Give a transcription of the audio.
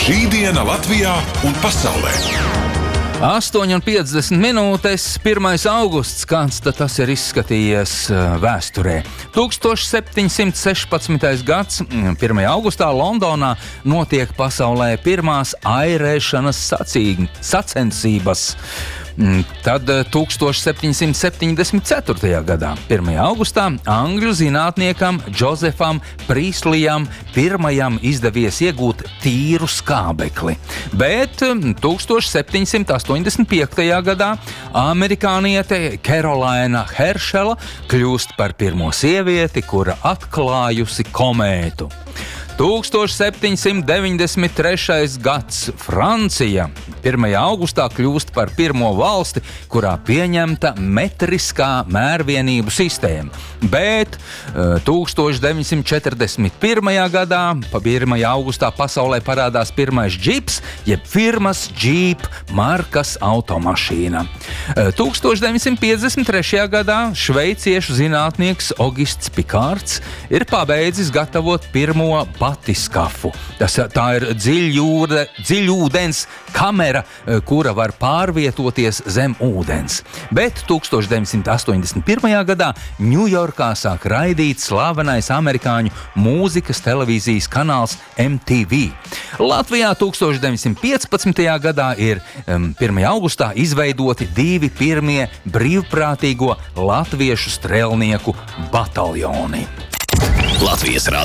Šī diena Latvijā un pasaulē. 8:50 minūtes, 1. augusts, kāds tad tas ir izskatījies vēsturē. 1716. gads, 1. augustā Londonā notiek pasaulē pirmās airēšanas sacensības. Tad 1774. gadā, 1. augustā, angļu zinātniekam Džozefam Prīslijam pirmajam izdevies iegūt tīru skābekli. Bet 1785. gadā amerikāniete Kerolaina Heršela kļūst par pirmo sievieti, kura atklājusi komētu. 1793. gads, Francija 1. augustā kļūst par pirmo valsti, kurā pieņemta metriskā mērvienību sistēma. Bet 1941. gadā, 1. augustā pasaulē parādās pirmais džips, jeb firmas Jeep markas automašīna. 1953. gadā šveiciešu zinātnieks Augusts Pikārds ir pabeidzis gatavot pirmo batiskafu. Tā ir dziļūdens kamera, kura var pārvietoties zem ūdens. Bet 1981. gadā Ņujorkā sāk raidīt slavenais amerikāņu mūzikas televīzijas kanāls MTV. Latvijā 1915. gadā ir 1. augustā izveidoti 2 pirmie brīvprātīgo latviešu strēlnieku bataljoni. Latvijas